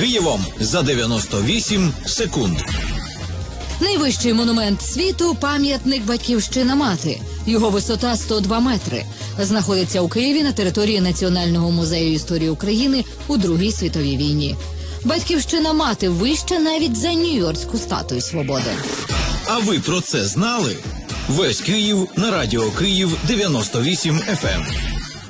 Києвом за 98 секунд. Найвищий монумент світу – пам'ятник «Батьківщина-мати». Його висота – 102 метри. Знаходиться у Києві на території Національного музею історії України у Другій світовій війні. «Батьківщина-мати» вища навіть за Нью-Йоркську статую свободи. А ви про це знали? Весь Київ на Радіо Київ 98 FM.